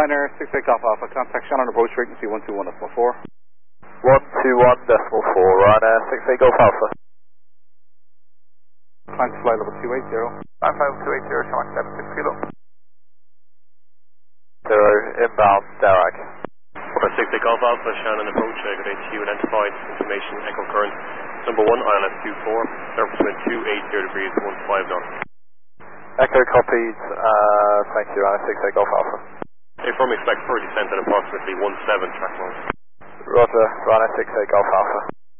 Liner 68 Golf Alpha, contact Shannon approach frequency 121.4. 121.4, Ryanair 68 Golf Alpha. Climb to flight level 280. Climb flight level 280, Shamrock 76 kilo. 0, inbound, Darag. 68 Golf Alpha, Shannon approach, good ATU identified, information, echo current. Number 1, ILS 24, surface wind 280 degrees, 15 knots. Echo copied, thank you, Ryanair 68 Golf Alpha. Affirm expect for descent at approximately 17 track miles. Roger, Ryanair 68 Golf Alpha.